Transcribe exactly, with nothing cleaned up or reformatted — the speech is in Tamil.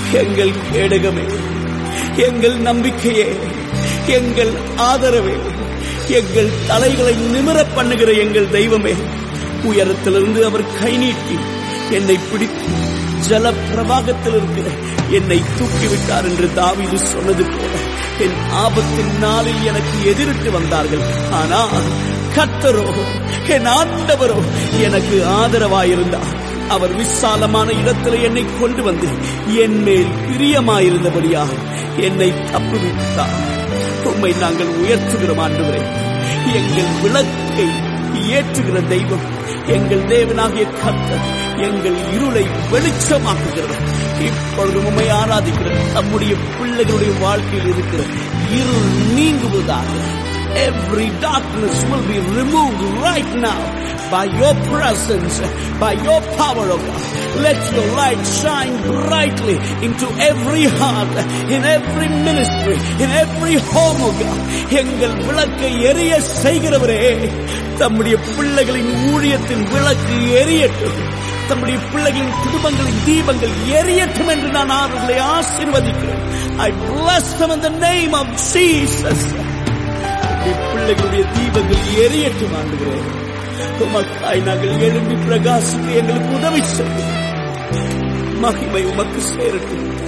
எங்கள் கேடகமே, எங்கள் நம்பிக்கையே, எங்கள் ஆதரவே, எங்கள் தலைகளை நிமிரப் பண்ணுகிற எங்கள் தெய்வமே, உயரத்திலிருந்து அவர் கை நீட்டி என்னை பிடித்து ஜல பிரவாகத்தில் இருக்கிற என்னை தூக்கிவிட்டார் என்று தாவீது சொன்னது போல, என் ஆபத்தின் நாளில் எனக்கு எதிரிட்டு வந்தார்கள், ஆனால் கர்த்தரோ என் ஆண்டவரோ எனக்கு ஆதரவாயிருந்தார். அவர் விசாலமான இடத்தில் என்னை கொண்டு வந்து என் மேல் பிரியமாயிருந்தபடியாக என்னை தப்புவித்தார். உம்மை நாங்கள் உயர்த்துகிறோம் ஆண்டவரே. எங்கள் விளக்கை ஏற்றுகிற தெய்வம் எங்கள் தேவனாகிய கர்த்தர் எங்கள் இருளை வெளிச்சமாக்குகிறவர். இப்பொழுது உம்மை ஆராதிக்கிறது நம்முடைய பிள்ளைகளுடைய வாழ்க்கையில் இருக்கிற இருள் நீங்குவதாக. Every darkness will be removed right now by your presence, by your power, O God. Let your light shine brightly into every heart, in every ministry, in every home, O God. எங்கள் விளக்கை எரிய செய்கிறவரே, தம்முடைய பிள்ளைகளின் ஊழியத்தின் விளக்கு எரியட்டும், தம்முடைய பிள்ளைகளின் குடும்பங்களின் தீபங்கள் எரியட்டும் என்று நான் அவர்களை ஆசீர்வதிக்கிறேன். I bless them in the name of Jesus. பிள்ளைகளுடைய தீபங்கள் எரியட்டும் ஆண்டுகிறேன். உமக்காய் நாங்கள் எழும்பி பிரகாசிக்க எங்களுக்கு உதவி செய்யும். மகிமை உமக்கு சேரட்டும்.